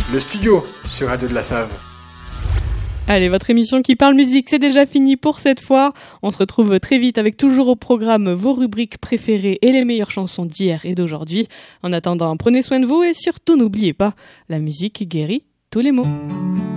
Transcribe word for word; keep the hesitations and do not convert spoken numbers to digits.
Le studio sur Radio de la Save. Allez, votre émission qui parle musique, c'est déjà fini pour cette fois. On se retrouve très vite avec toujours au programme vos rubriques préférées et les meilleures chansons d'hier et d'aujourd'hui. En attendant, prenez soin de vous et surtout n'oubliez pas, la musique guérit tous les maux.